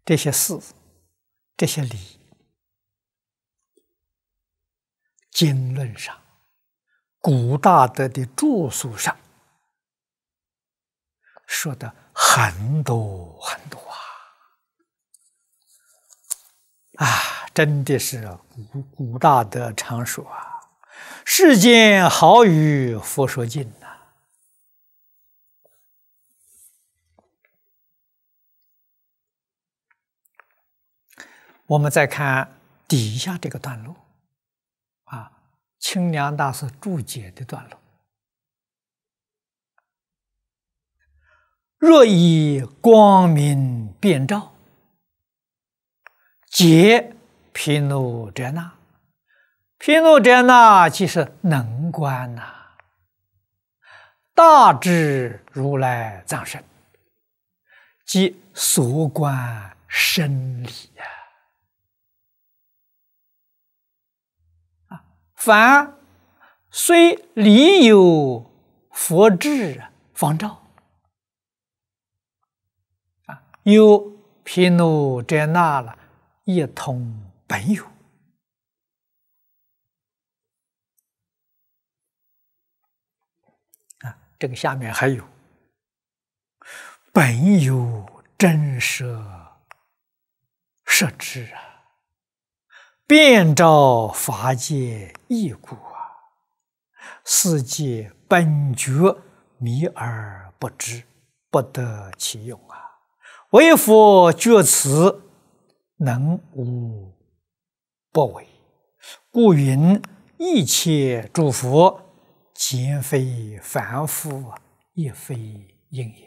这些事、这些理，经论上、古大德的著述上说的很多很多真的是古大德常说世间好语佛说尽呐。我们再看底下这个段落清凉大师注解的段落。若以光明遍照，解毗卢遮那。毗卢遮那即是能观大智如来藏身，即所观深理凡虽理有佛智方照，有毗卢遮那了，一通本有。这个下面还有本有真实设智遍照法界义故世界本觉迷而不知，不得其用为佛觉此，能无不为，故云一切诸佛皆非凡夫，亦非应也。